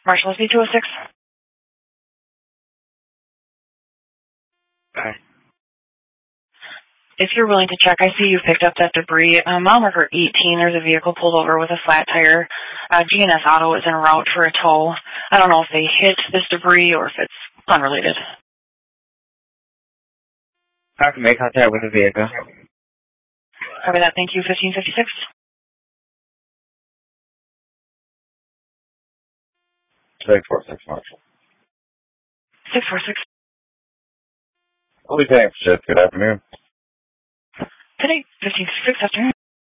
Marshall SB 206. Okay. If you're willing to check, I see you've picked up that debris. Mile marker 18, there's a vehicle pulled over with a flat tire. GNS Auto is en route for a tow. I don't know if they hit this debris or if it's unrelated. I can make contact with the vehicle. Copy that. Thank you. 1556. 646, Marshall. 646. Lieutenant Shift, good afternoon. Today, 1556 afternoon.